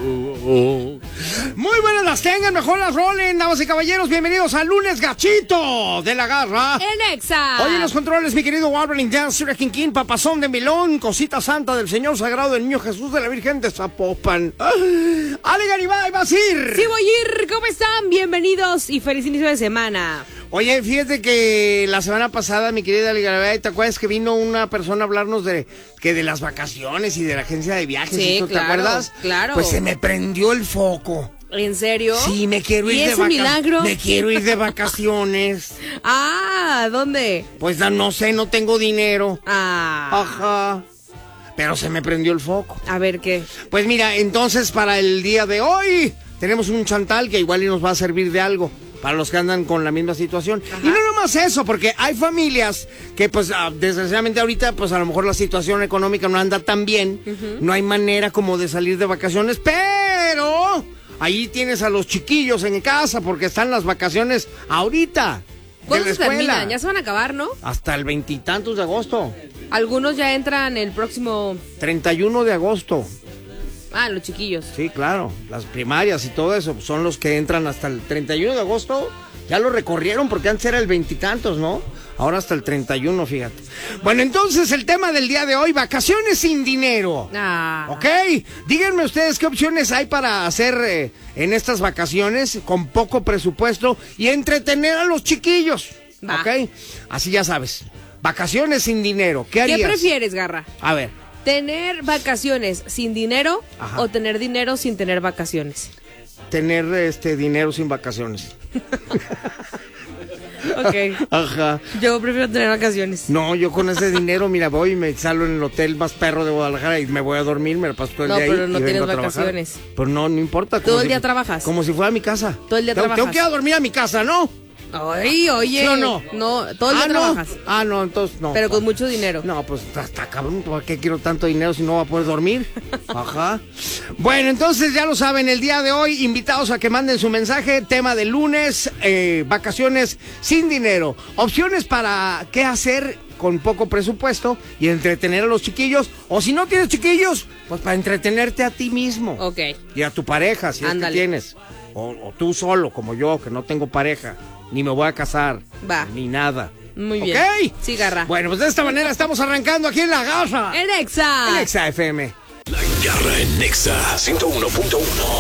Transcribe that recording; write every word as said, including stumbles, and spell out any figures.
Muy buenas las tengan, mejor las rolen, damas y caballeros. Bienvenidos al lunes gachito de la garra en Exa. Hoy en los controles, mi querido Wolverine Dance, King, papazón de Milón, cosita santa del Señor Sagrado del Niño Jesús de la Virgen de Zapopan. Ale Garibay, vas a ir. Sí, voy a ir. ¿Cómo están? Bienvenidos y feliz inicio de semana. Oye, fíjate que la semana pasada, mi querida Ale Garibay, ¿te acuerdas que vino una persona a hablarnos de que de las vacaciones y de la agencia de viajes? Sí, ¿Tú claro, te acuerdas? Claro. Pues se me prendió el foco. ¿En serio? Sí, me quiero ir ¿Y de es un vacaciones. milagro? Me quiero ir de vacaciones. Ah, ¿dónde? Pues no sé, no tengo dinero. Ah. Ajá. Pero se me prendió el foco. A ver, ¿qué? Pues mira, entonces para el día de hoy tenemos un chantal que igual y nos va a servir de algo para los que andan con la misma situación. Ajá. Y no nomás eso, porque hay familias que pues desgraciadamente ahorita pues a lo mejor la situación económica no anda tan bien, uh-huh. No hay manera como de salir de vacaciones, pero ahí tienes a los chiquillos en casa porque están las vacaciones ahorita. ¿Cuándo se terminan? Ya se van a acabar, ¿no? Hasta el veintitantos de agosto. Algunos ya entran el próximo... treinta y uno de agosto. Ah, los chiquillos. Sí, claro, las primarias y todo eso son los que entran hasta el treinta y uno de agosto. Ya lo recorrieron porque antes era el veintitantos, ¿no? Ahora hasta el treinta y uno, fíjate. Bueno, entonces el tema del día de hoy, vacaciones sin dinero. Ah. ¿Ok? Díganme ustedes qué opciones hay para hacer eh, en estas vacaciones con poco presupuesto y entretener a los chiquillos. Va. ¿Ok? Así ya sabes. Vacaciones sin dinero. ¿Qué harías? ¿Qué prefieres, Garra? A ver. ¿Tener vacaciones sin dinero? Ajá. ¿O tener dinero sin tener vacaciones? Tener este dinero sin vacaciones. Ok. Ajá. Yo prefiero tener vacaciones. No, yo con ese dinero, mira, voy y me salo en el hotel más perro de Guadalajara y me voy a dormir, me lo paso todo el no, día ahí. No, pero no y tienes vengo a vacaciones. Trabajar. Pero no, no importa. ¿Todo el si, día trabajas? Como si fuera a mi casa. Todo el día tengo, trabajas. Tengo que ir a dormir a mi casa, ¿no? Ay, oye. ¿Sí o no? No, todo el día ah, trabajas. No. Ah, no, entonces no. Pero con mucho dinero. No, pues hasta cabrón, ¿por qué quiero tanto dinero si no voy a poder dormir? Ajá. Bueno, entonces ya lo saben, el día de hoy, invitados a que manden su mensaje, tema del lunes, eh, vacaciones sin dinero. Opciones para qué hacer con poco presupuesto y entretener a los chiquillos. O si no tienes chiquillos, pues para entretenerte a ti mismo. Ok. Y a tu pareja, si Ándale. es que tienes. O, o tú solo, como yo, que no tengo pareja. Ni me voy a casar. Va. Ni nada. Muy bien. ¿Ok? Sí, Garra. Bueno, pues de esta manera estamos arrancando aquí en La Garra. En Exa. En Exa F M. La Garra en Exa ciento uno punto uno.